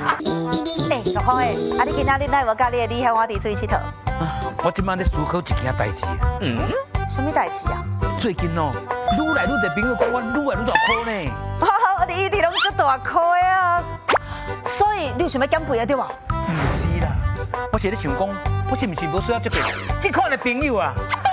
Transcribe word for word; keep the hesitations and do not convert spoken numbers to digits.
哎，玉芳诶，啊，你今仔日哪无甲你的李向我弟出去佚佗？ 我今晚在思考一件代志。 嗯，什么代志啊？ 最近哦，愈来愈多朋友讲我愈来愈大颗呢。 我你一直拢足大颗的啊，所以你有想要减肥啊，对吧？ 唔是啦，我是咧想讲，我是唔是无需要这个这款的朋友啊？